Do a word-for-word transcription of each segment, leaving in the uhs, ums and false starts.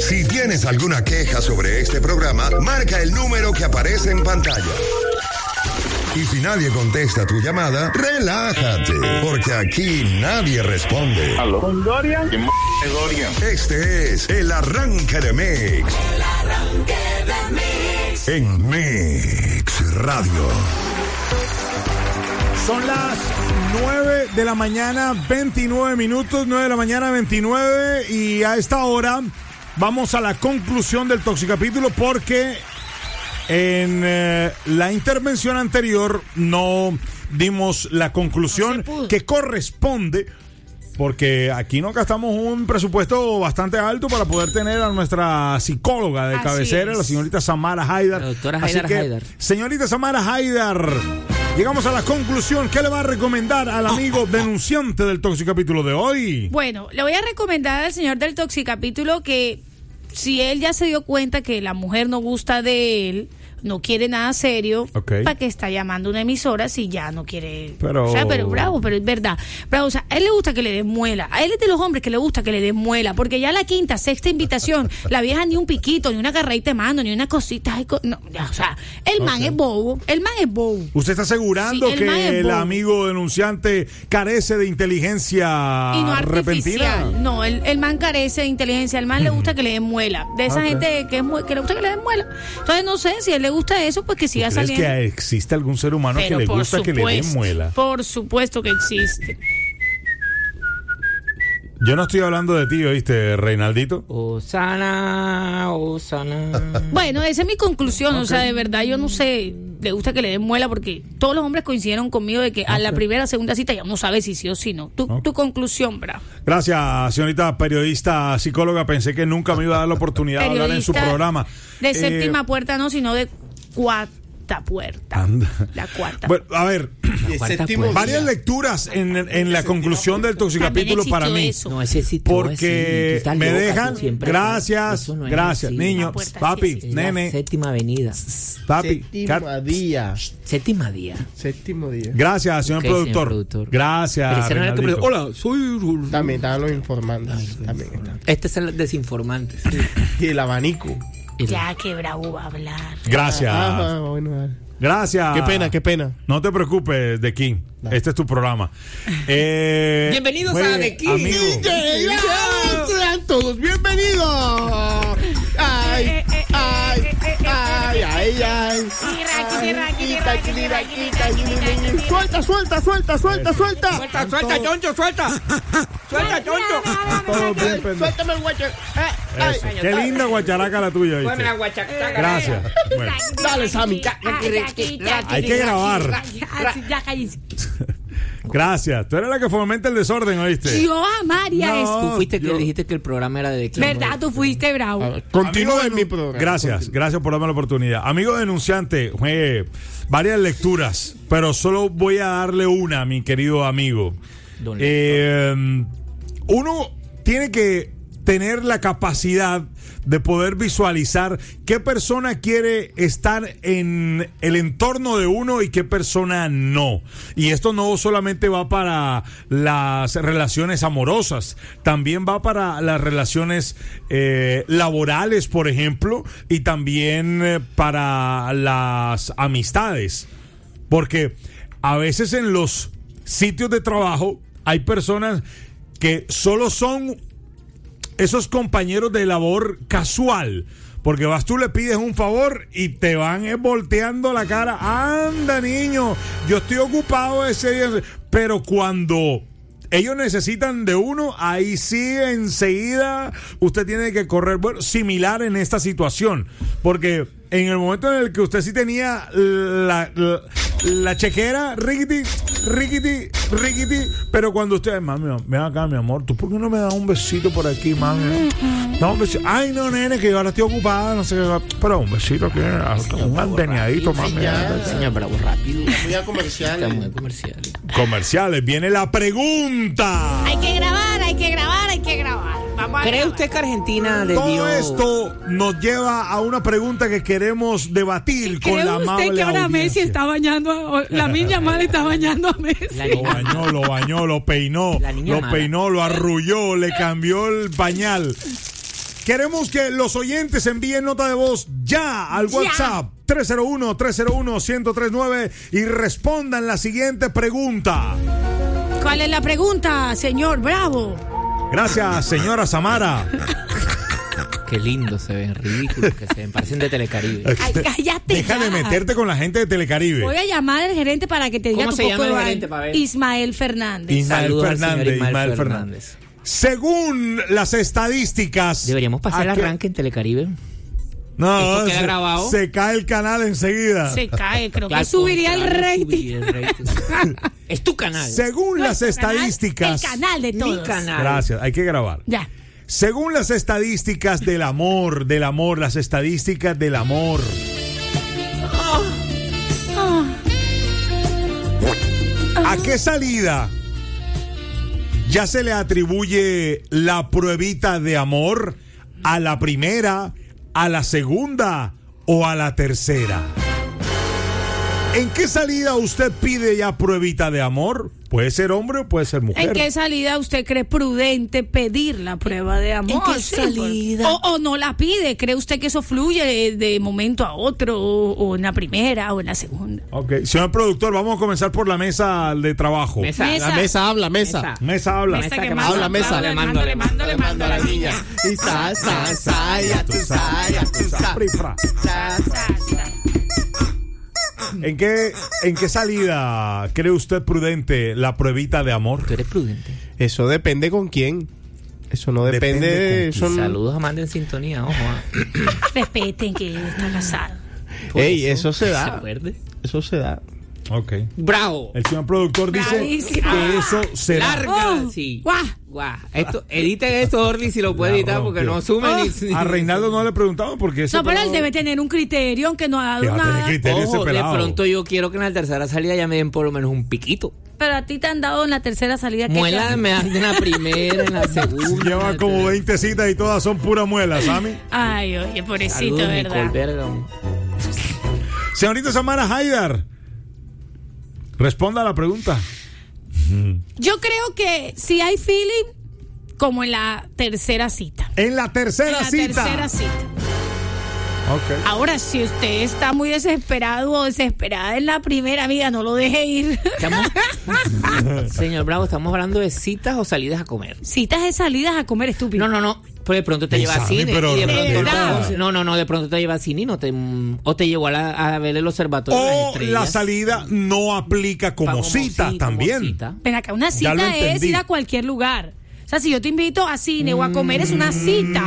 Si tienes alguna queja sobre este programa, marca el número que aparece en pantalla. Y si nadie contesta tu llamada, relájate, porque aquí nadie responde. ¿Aló? ¿Con Dorian? ¿Qué m*** es Dorian? Este es el arranque de Mix. El arranque de Mix. En Mix Radio. Son las nueve de la mañana, veintinueve minutos, nueve de la mañana, veintinueve, y a esta hora vamos a la conclusión del Toxicapítulo porque en eh, la intervención anterior no dimos la conclusión no que corresponde, porque aquí nos gastamos un presupuesto bastante alto para poder tener a nuestra psicóloga de Así cabecera, es. la señorita Samara Haidar. La doctora Haidar Haidar. Señorita Samara Haidar, llegamos a la conclusión. ¿Qué le va a recomendar al amigo denunciante del Toxicapítulo de hoy? Bueno, le voy a recomendar al señor del Toxicapítulo que si él ya se dio cuenta que la mujer no gusta de él, no quiere nada serio, okay. ¿para qué está llamando a una emisora si ya no quiere? Pero... O sea, pero bravo, pero es verdad. Bravo, o sea, a él le gusta que le den muela. A él es de los hombres que le gusta que le den muela, porque ya la quinta, sexta invitación, la vieja ni un piquito, ni una carreita de mano, ni una cosita. Ay, co- no, ya, o sea, el man okay. es bobo. El man es bobo. ¿Usted está asegurando Sí, el que el bobo. amigo denunciante carece de inteligencia Y no repentina? artificial. No, el, el man carece de inteligencia. Al man le gusta que le den muela. De esa Okay. gente que, es mu- que le gusta que le den muela. Entonces, no sé, si a él le gusta eso, pues que siga ¿Crees saliendo. que existe algún ser humano Pero que le por gusta que le den supuesto, muela? Por supuesto que existe. Yo no estoy hablando de ti, ¿oíste, Reinaldito? Osana, Osana. Bueno, esa es mi conclusión. Okay. O sea, de verdad, yo no sé. Le gusta que le den muela porque todos los hombres coincidieron conmigo de que okay. a la primera, segunda cita ya uno sabe si sí o si no. Tu, Okay. tu conclusión, bravo. Gracias, señorita periodista, psicóloga. Pensé que nunca me iba a dar la oportunidad de hablar en su programa. De Eh, séptima puerta, no, sino de cuarta puerta. Anda. La cuarta. Bueno, a ver, Puerta. varias lecturas en, en la conclusión del Toxicapítulo También para existió mí. eso. No, ese sí, Porque sí, me loca, dejan, tú siempre gracias, estás- eso no es gracias, así. niño, La puerta papi, sí Es nene, la séptima avenida. papi, Séptima car- día. Séptima día. Séptimo día. gracias, señor Ok, señor productor. productor. Gracias, Pero ese no era el que Reinaldito. pre- Hola, soy... También estaban los informantes. También estaban. Este es el desinformante. Y el abanico. Ya que bravo va a hablar. Gracias, Ah, bueno, dale. gracias. Qué pena, qué pena. No te preocupes, The King. Este es tu programa. Eh, Bienvenidos fue, a The King. Amigo. Sean todos bienvenidos. Ay, ay, ay, ay, ay. Suelta, suelta, suelta, suelta, suelta. Suelta, suelta, choncho, suelta. Suelta, choncho. Todo bien, pendejo. Suéltame el guacho. Ay, Eso. ay. Qué linda guacharaca la tuya, ¿viste? Ponme la guachacaca. Gracias. Bueno, Dale, Sammy. hay que grabar. Ya cállense. Gracias. Tú eres la que fomenta el desorden, ¿oíste? Yo amaría No. eso. Tú fuiste que Yo- dijiste que el programa era de Clan. ¿Verdad? Tú fuiste bravo. Continúa Amigo en mi denu- programa. Gracias, gracias por darme la oportunidad. Amigo denunciante, eh, varias lecturas, pero solo voy a darle una, mi querido amigo. Don Eh, uno tiene que tener la capacidad de poder visualizar qué persona quiere estar en el entorno de uno y qué persona no. Y esto no solamente va para las relaciones amorosas, también va para las relaciones eh, laborales, por ejemplo, y también eh, para las amistades. Porque a veces en los sitios de trabajo hay personas que solo son esos compañeros de labor casual, porque vas tú, le pides un favor y te van eh, volteando la cara. Anda, niño, yo estoy ocupado ese día. Pero cuando ellos necesitan de uno, ahí sí enseguida usted tiene que correr. Bueno, similar en esta situación, porque en el momento en el que usted sí tenía la, la, la chequera, riquiti, riquiti, riquiti, pero cuando usted, mami, ven acá, mi amor, ¿tú por qué no me das un besito por aquí, mami? No, un besito. Ay, no, nene, que yo ahora estoy ocupada, no sé qué, pero un besito aquí, un andeñadito, mami. Señor Bravo, rápido. Muy a comercial. Estamos en comercial. Comerciales, viene la pregunta. Hay que grabar, hay que grabar, hay que grabar. Vamos a ¿Cree grabar. usted que Argentina le Todo dio... esto nos lleva a una pregunta que queremos debatir con ¿Cree la usted amable que ahora Messi audiencia. está bañando a, la niña mal está bañando a Messi? La Lo niña- bañó, lo bañó, lo peinó, La niña lo mala. peinó, lo arrulló, le cambió el pañal. queremos que los oyentes envíen nota de voz ya al Ya. WhatsApp tres cero uno, tres cero uno, uno cero tres nueve y respondan la siguiente pregunta. ¿Cuál es la pregunta, señor Bravo? Gracias, señora Samara. Qué lindo se ven, ridículos que se ven, parecen de Telecaribe. Ay, cállate. Deja de ya. meterte con la gente de Telecaribe. Voy a llamar al gerente para que te diga ¿Cómo tu se poco llama de el vaina. gerente para ver? Ismael Fernández. Ismael Saludos al señor Fernández, Ismael Ismael Fernández. Fernández. Según las estadísticas. Deberíamos pasar ¿a el qué? arranque en Telecaribe. No, ¿Esto queda se, grabado? se cae el canal enseguida. Se cae, creo Al que subiría el contrario, rating. subiría el rating. Es tu canal. Según las Nuestro canal, estadísticas. el canal de Mi todos. canal. Gracias, hay que grabar. Ya. Según las estadísticas del amor, del amor, las estadísticas del amor. ¿A qué salida ya se le atribuye la pruebita de amor? ¿A la primera, a la segunda o a la tercera? ¿En qué salida usted pide ya pruebita de amor? Puede ser hombre o puede ser mujer. ¿En qué salida usted cree prudente pedir la prueba de amor? ¿En qué Sí, salida? O, o no la pide. ¿Cree usted que eso fluye de, de momento a otro? O, o en la primera o en la segunda. Ok, señor productor, vamos a comenzar por la mesa de trabajo. Mesa. Mesa. La mesa habla, mesa. Mesa. Mesa habla. Mesa que que manda, habla, mesa. habla, Le mando, mándale, le mando, mándale, le mando a la niña. Y sa, sa, sa, ya tú sa, ya tú sa. Pri, fra. Sa, sa. ¿En qué, ¿En qué salida cree usted prudente la pruebita de amor? Tú eres prudente. Eso depende con quién. Eso no depende. Depende con eso no- Saludos a Amanda en sintonía, ojo. ah. Respeten que está casado. Por Ey, eso se ¿Se da. acuerde? Eso se da. Ok. Bravo. El señor productor dice Bravísimo. que eso será. Larga, Oh, sí. guau. Guau. Esto, editen esto, Orly, si lo puede La editar, porque rompió. no sumen ni. A Reinaldo no le preguntamos porque ese No, pero él pelado- debe tener un criterio, aunque no ha Que dado va a tener nada. criterio ese Ojo, de pelado. pronto yo quiero que en la tercera salida ya me den por lo menos un piquito. Pero a ti te han dado en la tercera salida. ¿qué Muela te- me dan en la primera, en la segunda. Lleva como veinte citas y todas son pura muela, ¿Sami? Ay, oye, pobrecito, Saludos, ¿verdad? Nicole Verga. Señorita Samara Haidar, responda a la pregunta. Yo creo que si hay feeling, como en la tercera cita. En la tercera en la cita. tercera cita. Ok. Ahora, si usted está muy desesperado o desesperada en la primera, amiga, no lo deje ir. Estamos- Señor Bravo, ¿estamos hablando de citas o salidas a comer? Citas de salidas a comer, estúpido. No, no, no. Pues de pronto te Ni lleva a sabe, cine. pero Y de de pronto verdad. no, no, no, de pronto te lleva a cine y no te, o te llevó a, la- a ver el observatorio de las O estrellas. la salida no aplica como, Pa- cita sí, como también. cita. Ven acá, una Ya lo cita es entendí. ir a cualquier lugar. O sea, si yo te invito a cine o a comer, es una cita.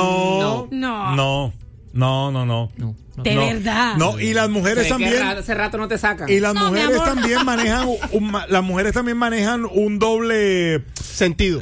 No. No. No. No, no, no. No, no. De No. verdad. No, y las Se mujeres ve que también. ra- hace rato no te sacan. Y las No, mi mujeres amor. también manejan un, ma- las mujeres también manejan un doble Sentido.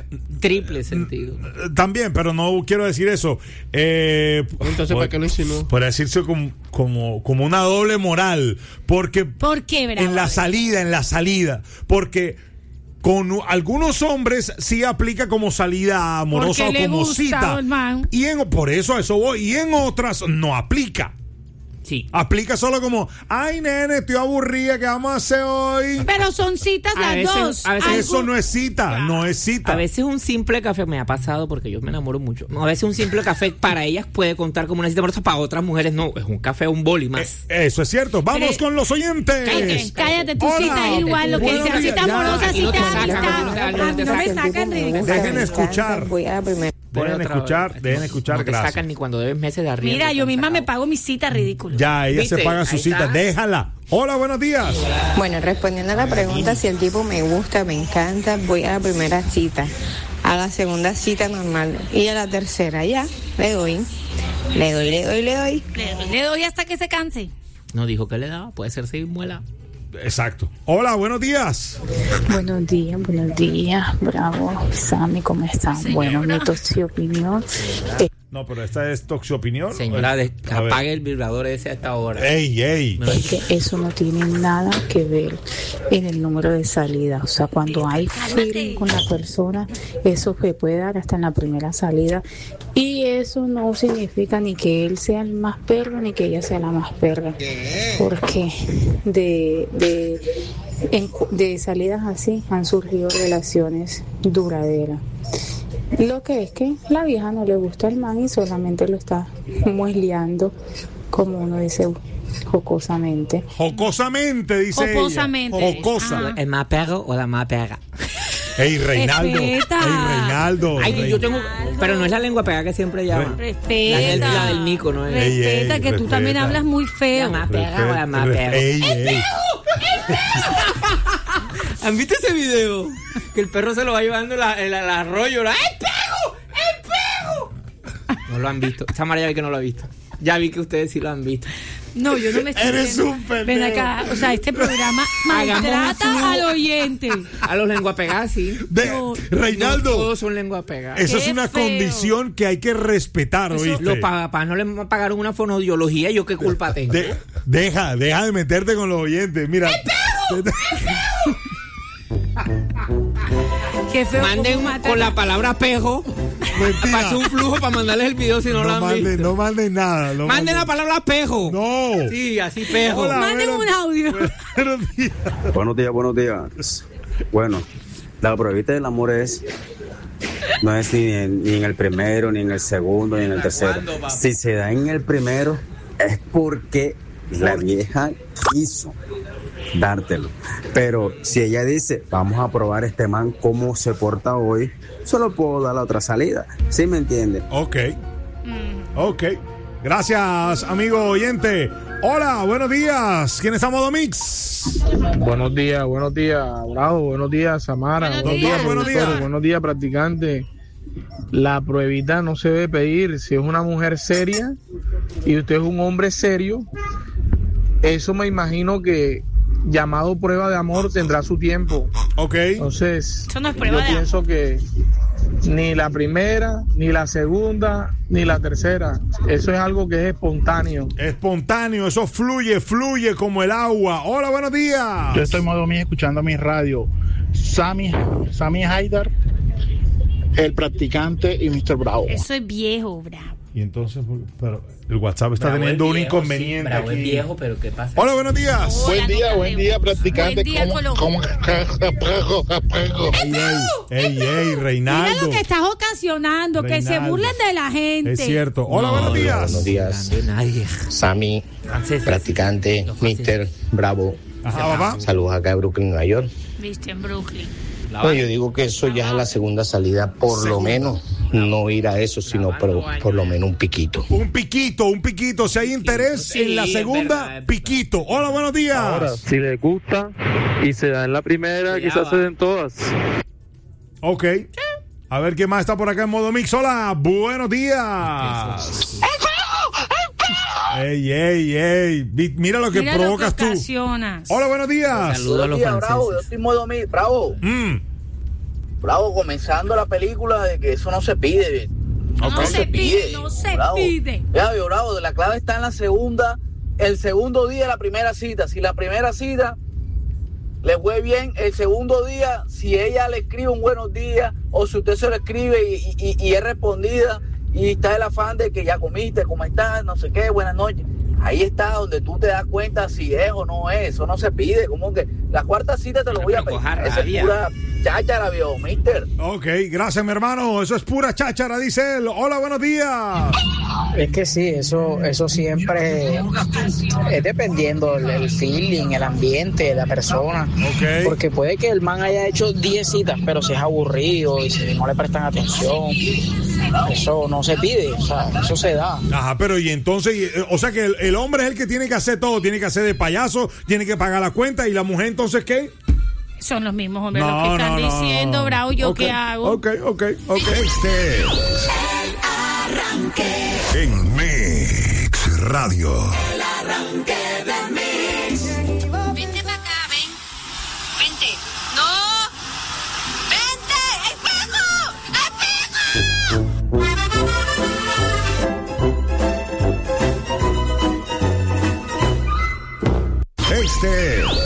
Triple sentido. eh, también, pero no quiero decir eso. Eh, Entonces, ¿para qué lo insinuó? Por decirse como, como, como una doble moral. Porque ¿Por qué, Bravo? en la salida, en la salida. Porque con u- algunos hombres sí aplica como salida amorosa Porque o le como gusta cita. al man. Y en, por eso a eso voy. Y en otras no aplica. Sí. Aplica solo como, ay, nene, estoy aburrida, ¿qué vamos a hacer hoy? Pero son citas A las veces- dos. a veces- Algo- Eso no es cita, no es cita. A veces un simple café me ha pasado porque yo me enamoro mucho. No, a veces un simple café para ellas puede contar como una cita amorosa, para otras mujeres no. Es un café, un boli más. Eh, Eso es cierto. Vamos Pero- con los oyentes. Cállate, cállate, tu Hola. cita es igual, lo que Buenos sea días. cita Ya, amorosa, aquí no te cita sacan, amistad. no te sacan, A no mí te no me sacan. sacan ridículo. Dejen escuchar. Voy a la primera. Pone Dejen otra escuchar, vez. dejen escuchar, No te gracias. sacan ni cuando debes meses de arriendo. Mira, yo están misma me sacados. pago mi cita ridícula. Ya, ella se ¿Viste? paga su Ahí cita. está. Déjala. Hola, buenos días. Bueno, respondiendo a la pregunta, si el tipo me gusta, me encanta, voy a la primera cita, a la segunda cita normal y a la tercera ya, le doy, le doy, le doy, le doy. Le, le doy hasta que se canse. No dijo que le daba, puede ser seis muela. Exacto. Hola, buenos días. Buenos días, buenos días, bravo, Sammy, ¿cómo están? Bueno, mi toxi opinión es No, pero esta es Toxi Opinión. Señora, de- A ver. apague el vibrador ese a esta hora. Ey, ey. que eso no tiene nada que ver en el número de salida. O sea, cuando hay feeling con la persona, eso se puede dar hasta en la primera salida. Y eso no significa ni que él sea el más perro ni que ella sea la más perra. Porque de, de, en- de salidas así han surgido relaciones duraderas. Lo que es que la vieja no le gusta el man y solamente lo está muesleando, como uno dice, jocosamente. Jocosamente, dice Joposamente. ella. Jocosa. Ajá. ¿El más perro o la más perra? Ey, Reinaldo. Respeta. Ey, Reinaldo. Ay, Rein- yo tengo. Pero no es la lengua pegada que siempre llama. Respeta. La del- la del mico, ¿no? Respeta, Ey, ey, que tú respeta. también hablas muy La feo. más perra o la más perra. Ey, ey. ¿Han visto ese video? Que el perro se lo va llevando la, el, el arroyo. La, ¡el perro! ¡El perro! No lo han visto. Samara ya vi que no lo ha visto. Ya vi que ustedes sí lo han visto. No, yo no me estoy Eres viendo. un pendejo. Ven acá, o sea, este programa Hagamos maltrata un- al oyente. A los lenguas pegadas, sí. De- No, Reinaldo, No todos son lenguas pegadas. eso es Qué una feo. condición que hay que respetar, Eso- ¿oíste? Los papás no le pagaron una fonodiología. ¿Yo qué culpa tengo? De- deja, deja de meterte con los oyentes. Mira. Qué feo. Manden cómo matan con a- la palabra pejo. Mentira. Pasé un flujo para mandarles el video si no, lo No han manden, visto. no manden nada. no Manden la manden- palabra pejo. No. Sí, así pejo. Hola, Manden buenos- un audio. buenos días. Buenos días, buenos días. Bueno, la pruebita del amor es, no es ni en, ni en el primero, ni en el segundo, ni en el tercero. cuándo, papá? Si se da en el primero, es porque la vieja quiso dártelo. Pero si ella dice, vamos a probar este man cómo se porta hoy, solo puedo dar la otra salida. ¿Sí me entiende? Ok. Ok. Gracias, amigo oyente. Hola, buenos días. ¿Quién es a Modo Mix? Buenos días, buenos días, Bravo, buenos días, Samara, Buenos buenos días. días, Buenos productores, días. buenos días, practicante. La pruebita no se debe pedir. Si es una mujer seria y usted es un hombre serio, eso me imagino que llamado prueba de amor tendrá su tiempo. Ok. Entonces, Eso no es prueba yo de pienso que ni la primera, ni la segunda, ni la tercera. Eso es algo que es espontáneo. Espontáneo, eso fluye, fluye como el agua. Hola, buenos días. Yo estoy modo mí escuchando mi radio. Sammy, Sammy Haidar, el practicante y mister Bravo. Eso es viejo, bravo. Y entonces, pero el WhatsApp está Bravo teniendo es un viejo, inconveniente sí, Bravo aquí. es viejo, pero ¿qué pasa? Hola, buenos días. Buen día, buen día, practicante. Buen día, ¿Cómo, Colombia. cómo, Ey, ey, ey, ey, Mira Reinaldo. lo que estás ocasionando, que se Reinaldo. burlen de la gente. Es cierto. Hola, No, buenos días. Buenos días, Grande nadie. Sammy, Franceses. practicante, Los franceses. mister Bravo. Ajá, papá. Saludos acá de Brooklyn, Nueva York. Viste, en Brooklyn. No, yo digo que eso ya es la segunda salida, por lo menos no ir a eso, sino por, por lo menos un piquito. Un piquito, un piquito. Si hay interés Sí, en la es segunda, verdad, es verdad. piquito. Hola, buenos días. Ahora, si le gusta y se da en la primera, Ya quizás va. se den todas. Ok. A ver quién más está por acá en Modo Mix. Hola, buenos días. Ey, ey, ey. Vi- Mira lo que Mira lo provocas que tú. ocasionas. Hola, buenos días. Saludos a los Bravo, yo franceses. estoy modo mí, bravo, Mm. bravo, comenzando la película de que eso no se pide. No Ok. se pide, no se bravo. pide. Ya, yo, bravo, la clave está en la segunda, el segundo día de la primera cita. Si la primera cita le fue bien, el segundo día, si ella le escribe un buenos días, o si usted se lo escribe y, y- y es respondida, y está el afán de que ya comiste, cómo estás, no sé qué, buenas noches. Ahí está donde tú te das cuenta si es o no es, eso no se pide, como que la cuarta cita te lo voy a Pero pedir. coja Esa es rabia. pura cháchara, viejo, mister. Ok, gracias, mi hermano. Eso es pura cháchara, dice él. Hola, buenos días. Es que sí, eso, eso siempre es dependiendo el, el feeling, el ambiente de la persona. Ok. Porque puede que el man haya hecho diez citas, pero si es aburrido y si no le prestan atención, eso no se pide, o sea, eso se da. Ajá, pero y entonces, y, eh, o sea que el, el hombre es el que tiene que hacer todo, tiene que hacer de payaso, tiene que pagar la cuenta, y la mujer entonces ¿qué? Son los mismos hombres No, los que están no, no, diciendo, no. bravo, ¿yo Ok, qué hago? Ok, ok, ok. Este es en Mix Radio. El arranque de Mix. Vente para acá, ven. Vente. No. Vente. ¡Espejo! ¡Espejo! Este es